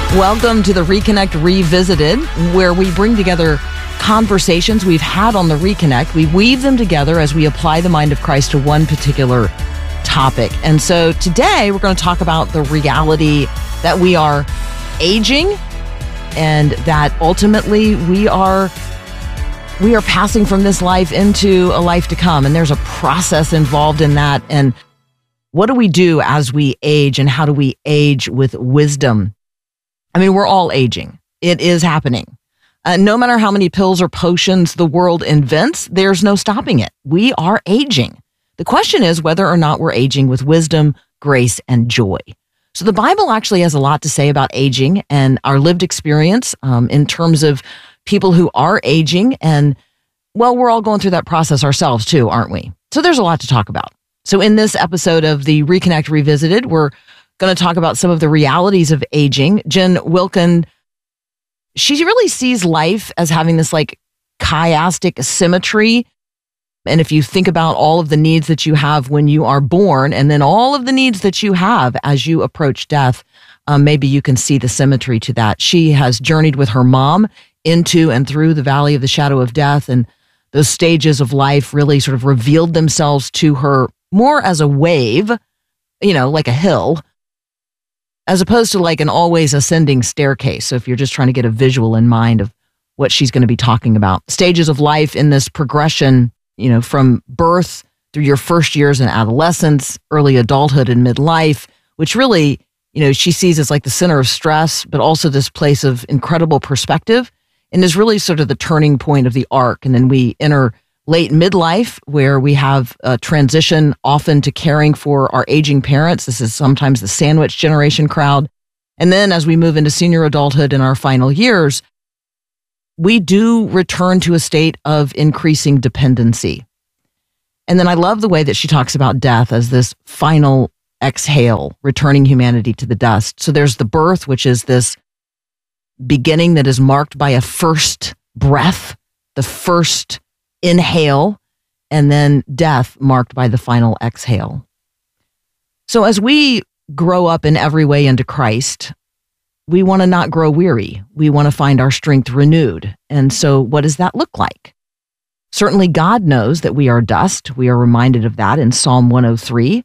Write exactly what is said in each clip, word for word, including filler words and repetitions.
Welcome to the Reconnect Revisited, where we bring together conversations we've had on the Reconnect. We weave them together as we apply the mind of Christ to one particular topic. And so today we're going to talk about the reality that we are aging and that ultimately we are we are passing from this life into a life to come. And there's a process involved in that. And what do we do as we age, and how do we age with wisdom? I mean, we're all aging. It is happening. Uh, no matter how many pills or potions the world invents, there's no stopping it. We are aging. The question is whether or not we're aging with wisdom, grace, and joy. So the Bible actually has a lot to say about aging and our lived experience um, in terms of people who are aging. And, well, we're all going through that process ourselves too, aren't we? So there's a lot to talk about. So in this episode of the Reconnect Revisited, we're going to talk about some of the realities of aging. Jen Wilkin, she really sees life as having this like chiastic symmetry. And if you think about all of the needs that you have when you are born, and then all of the needs that you have as you approach death, um, maybe you can see the symmetry to that. She has journeyed with her mom into and through the valley of the shadow of death, and those stages of life really sort of revealed themselves to her more as a wave, you know, like a hill, as opposed to like an always ascending staircase. So if you're just trying to get a visual in mind of what she's going to be talking about. Stages of life in this progression, you know, from birth through your first years in adolescence, early adulthood, and midlife, which really, you know, she sees as like the center of stress, but also this place of incredible perspective, and is really sort of the turning point of the arc. And then we enter late midlife, where we have a transition often to caring for our aging parents. This is sometimes the sandwich generation crowd. And then as we move into senior adulthood in our final years, we do return to a state of increasing dependency. And then I love the way that she talks about death as this final exhale, returning humanity to the dust. So there's the birth, which is this beginning that is marked by a first breath, the first inhale, and then death marked by the final exhale. So as we grow up in every way into Christ, we want to not grow weary. We want to find our strength renewed. And so what does that look like? Certainly God knows that we are dust. We are reminded of that in Psalm one oh three.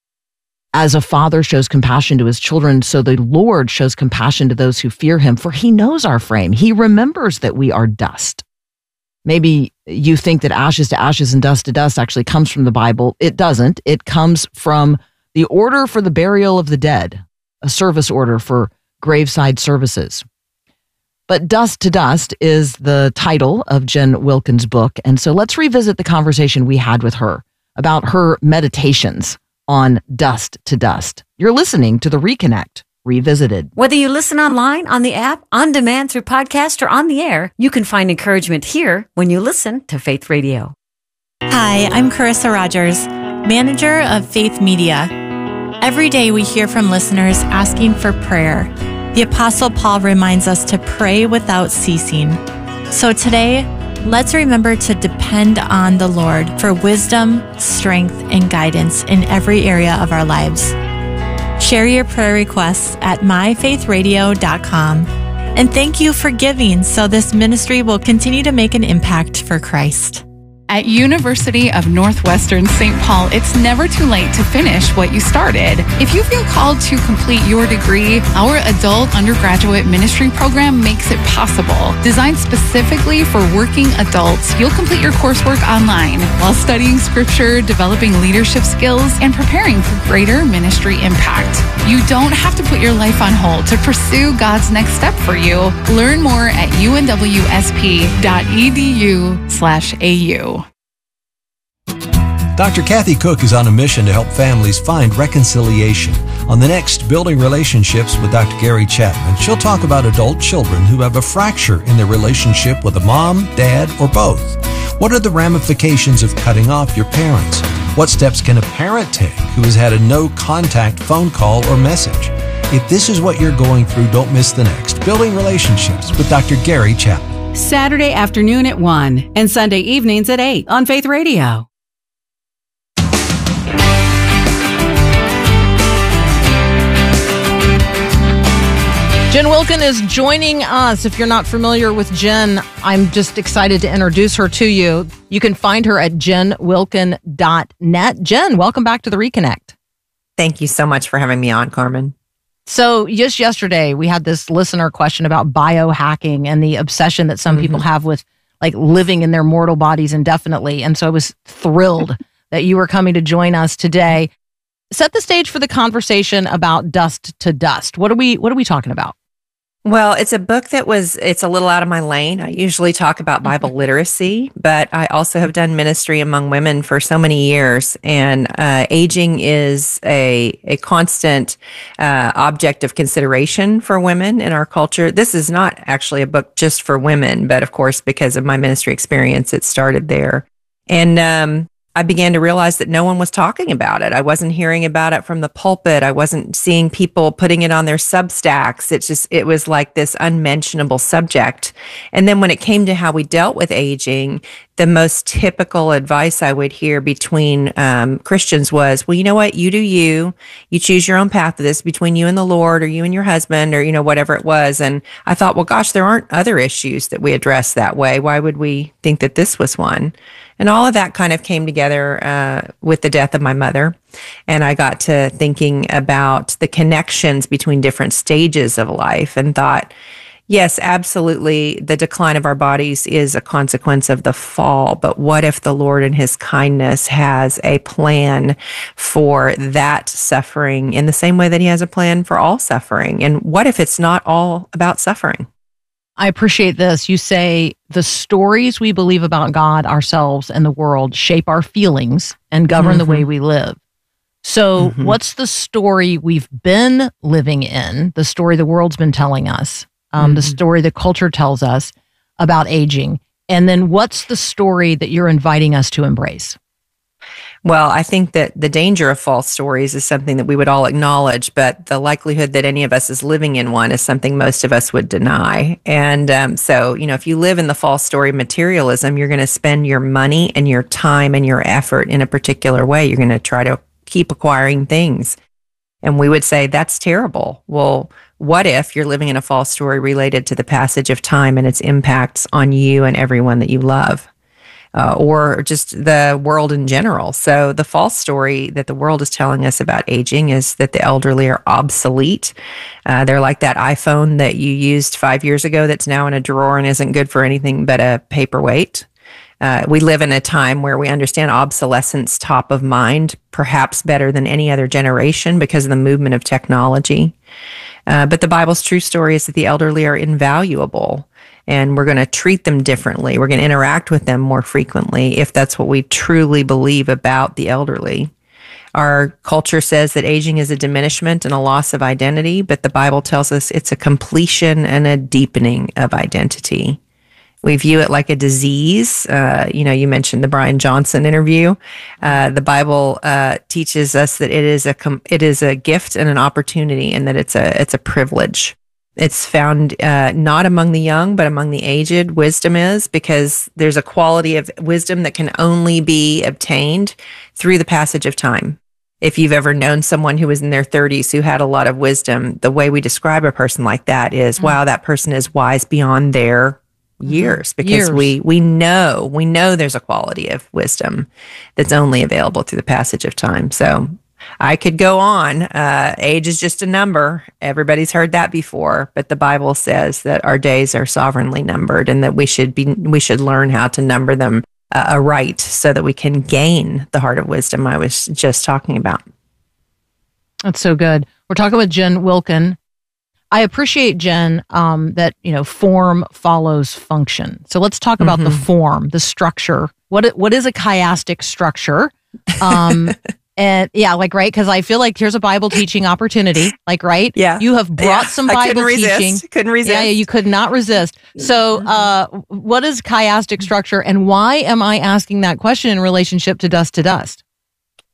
As a father shows compassion to his children, so the Lord shows compassion to those who fear him, for he knows our frame. He remembers that we are dust. Maybe you think that ashes to ashes and dust to dust actually comes from the Bible. It doesn't. It comes from the order for the burial of the dead, a service order for graveside services. But Dust to Dust is the title of Jen Wilkin's book. And so let's revisit the conversation we had with her about her meditations on Dust to Dust. You're listening to the Reconnect Revisited. Whether you listen online, on the app, on demand through podcast, or on the air, you can find encouragement here when you listen to Faith Radio. Hi, I'm Carissa Rogers, manager of Faith Media. Every day we hear from listeners asking for prayer. The Apostle Paul reminds us to pray without ceasing. So today, let's remember to depend on the Lord for wisdom, strength, and guidance in every area of our lives. Share your prayer requests at my faith radio dot com. And thank you for giving so this ministry will continue to make an impact for Christ. At University of Northwestern Saint Paul, it's never too late to finish what you started. If you feel called to complete your degree, our adult undergraduate ministry program makes it possible. Designed specifically for working adults, you'll complete your coursework online while studying scripture, developing leadership skills, and preparing for greater ministry impact. You don't have to put your life on hold to pursue God's next step for you. Learn more at u n w s p dot e d u slash a u. Doctor Kathy Cook is on a mission to help families find reconciliation. On the next Building Relationships with Doctor Gary Chapman, she'll talk about adult children who have a fracture in their relationship with a mom, dad, or both. What are the ramifications of cutting off your parents? What steps can a parent take who has had a no-contact phone call or message? If this is what you're going through, don't miss the next Building Relationships with Doctor Gary Chapman. Saturday afternoon at one and Sunday evenings at eight on Faith Radio. Jen Wilkin is joining us. If you're not familiar with Jen, I'm just excited to introduce her to you. You can find her at jen wilkin dot net. Jen, welcome back to the Reconnect. Thank you so much for having me on, Carmen. So just yesterday, we had this listener question about biohacking and the obsession that some mm-hmm. people have with like living in their mortal bodies indefinitely. And so I was thrilled that you were coming to join us today. Set the stage for the conversation about Dust to Dust. What are we, what are we talking about? Well, it's a book that was, it's a little out of my lane. I usually talk about Bible literacy, but I also have done ministry among women for so many years. And uh, aging is a, a constant uh, object of consideration for women in our culture. This is not actually a book just for women, but of course, because of my ministry experience, it started there. And um, I began to realize that no one was talking about it. I wasn't hearing about it from the pulpit. I wasn't seeing people putting it on their Substacks. It's just, it was like this unmentionable subject. And then when it came to how we dealt with aging, the most typical advice I would hear between um, Christians was, well, you know what? You do you. You choose your own path of this between you and the Lord, or you and your husband, or, you know, whatever it was. And I thought, well, gosh, there aren't other issues that we address that way. Why would we think that this was one? And all of that kind of came together uh, with the death of my mother. And I got to thinking about the connections between different stages of life and thought, yes, absolutely, the decline of our bodies is a consequence of the fall. But what if the Lord in his kindness has a plan for that suffering in the same way that he has a plan for all suffering? And what if it's not all about suffering? I appreciate this. You say the stories we believe about God, ourselves, and the world shape our feelings and govern mm-hmm. the way we live. So mm-hmm. what's the story we've been living in, the story the world's been telling us, um, mm-hmm. the story the culture tells us about aging? And then what's the story that you're inviting us to embrace? Well, I think that the danger of false stories is something that we would all acknowledge, but the likelihood that any of us is living in one is something most of us would deny. And um, so, you know, if you live in the false story materialism, you're going to spend your money and your time and your effort in a particular way. You're going to try to keep acquiring things. And we would say, that's terrible. Well, what if you're living in a false story related to the passage of time and its impacts on you and everyone that you love? Uh, or just the world in general. So the false story that the world is telling us about aging is that the elderly are obsolete. Uh, they're like that iPhone that you used five years ago that's now in a drawer and isn't good for anything but a paperweight. Uh, we live in a time where we understand obsolescence top of mind, perhaps better than any other generation because of the movement of technology. Uh, but the Bible's true story is that the elderly are invaluable. And we're going to treat them differently. We're going to interact with them more frequently if that's what we truly believe about the elderly. Our culture says that aging is a diminishment and a loss of identity, but the Bible tells us it's a completion and a deepening of identity. We view it like a disease. Uh, you know, you mentioned the Brian Johnson interview. Uh, the Bible uh, teaches us that it is a com- it is a gift and an opportunity, and that it's a it's a privilege. It's found uh, not among the young, but among the aged. Wisdom is, because there's a quality of wisdom that can only be obtained through the passage of time. If you've ever known someone who was in their thirties who had a lot of wisdom, the way we describe a person like that is, mm-hmm. wow, that person is wise beyond their years, because years. we we know we know there's a quality of wisdom that's only available through the passage of time. So I could go on. Uh, age is just a number. Everybody's heard that before, but the Bible says that our days are sovereignly numbered, and that we should be we should learn how to number them uh, aright, so that we can gain the heart of wisdom I was just talking about. That's so good. We're talking with Jen Wilkin. I appreciate, Jen, um, that, you know, form follows function. So let's talk about mm-hmm. the form, the structure. What what is a chiastic structure? Um, and yeah, like, right, because I feel like here's a Bible teaching opportunity. Like, right? Yeah. You have brought yeah. some Bible I couldn't teaching. Resist. Couldn't resist. Yeah, yeah, you could not resist. So uh, what is chiastic structure, and why am I asking that question in relationship to Dust to Dust?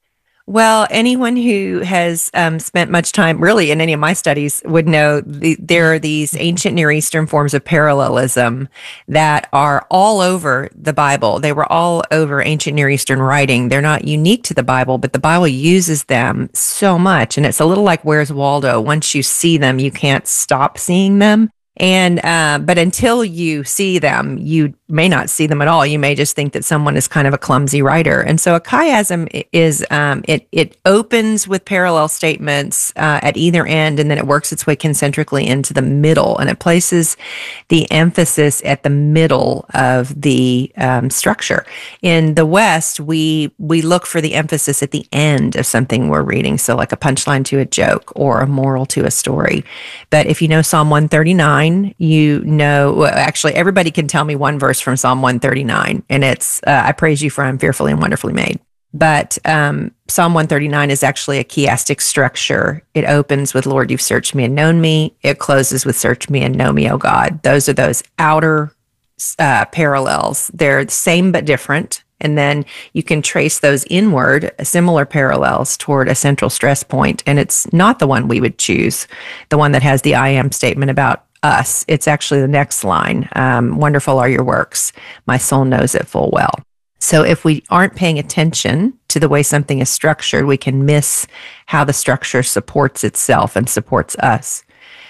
Well, anyone who has um, spent much time really in any of my studies would know the, there are these ancient Near Eastern forms of parallelism that are all over the Bible. They were all over ancient Near Eastern writing. They're not unique to the Bible, but the Bible uses them so much. And it's a little like Where's Waldo? Once you see them, you can't stop seeing them. And, uh, but until you see them, you may not see them at all. You may just think that someone is kind of a clumsy writer. And so a chiasm is, um, it, it opens with parallel statements, uh, at either end, and then it works its way concentrically into the middle, and it places the emphasis at the middle of the, um, structure. In the West, we, we look for the emphasis at the end of something we're reading. So like a punchline to a joke or a moral to a story. But if you know Psalm one thirty-nine, you know, well, actually everybody can tell me one verse from Psalm one thirty-nine, and it's, uh, I praise you for I'm fearfully and wonderfully made. But um, Psalm one thirty-nine is actually a chiastic structure. It opens with, Lord, you've searched me and known me. It closes with, search me and know me, O God. Those are those outer uh, parallels. They're the same but different. And then you can trace those inward, similar parallels toward a central stress point. And it's not the one we would choose, the one that has the I am statement about us. It's actually the next line. Um, Wonderful are your works. My soul knows it full well. So if we aren't paying attention to the way something is structured, we can miss how the structure supports itself and supports us.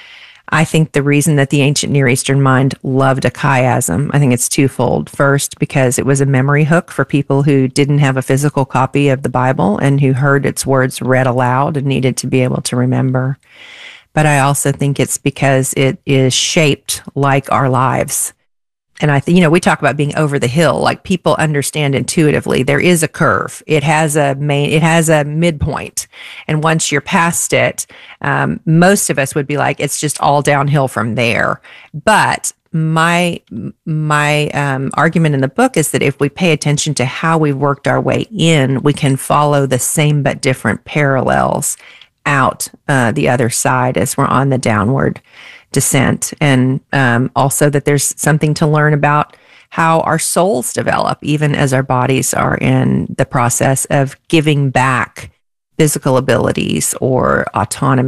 I think the reason that the ancient Near Eastern mind loved a chiasm, I think it's twofold. First, because it was a memory hook for people who didn't have a physical copy of the Bible and who heard its words read aloud and needed to be able to remember. But I also think it's because it is shaped like our lives. And I think, you know, we talk about being over the hill, like people understand intuitively there is a curve. It has a main, it has a midpoint. And once you're past it, um, most of us would be like, it's just all downhill from there. But my, my, um, argument in the book is that if we pay attention to how we've worked our way in, we can follow the same but different parallels out uh, the other side as we're on the downward descent. And um, also that there's something to learn about how our souls develop, even as our bodies are in the process of giving back physical abilities or autonomy.